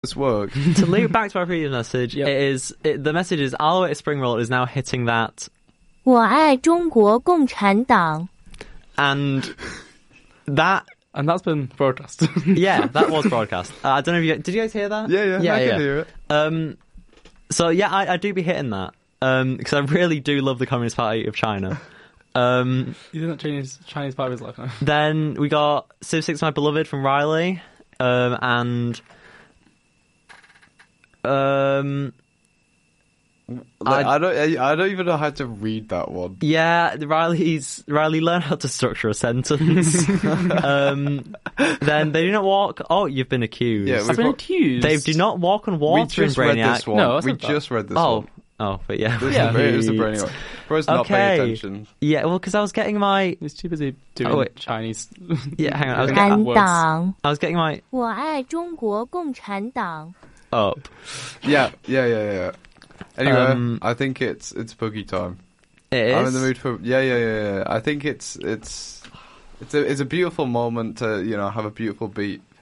this work? To loop back to our previous message, the message is Aloe Spring Roll is now hitting that. 我爱中国共产党. And that's been broadcast. Yeah, that was broadcast. I don't know if did you guys hear that? Yeah, I can hear it. So yeah, I do be hitting that because I really do love the Communist Party of China. You think that Chinese part of his life now? Then we got Civ 6 My Beloved from Riley, and I don't even know how to read that one. Yeah, Riley learned how to structure a sentence. Then they do not walk. Oh, you've been accused. Yeah, I've been accused. They do not walk on water in Brainiac. Read this one. No, we just read this one. Oh, but yeah. It was the Brainiac. Bro's not paying attention. Yeah, well, because I was getting my... He's too busy doing Chinese... Yeah, hang on. I was getting my... 我爱中国共产党. Up. Yeah. Anyway, I think it's boogie time. It is? I'm in the mood for... Yeah. I think it's a beautiful moment to, have a beautiful beat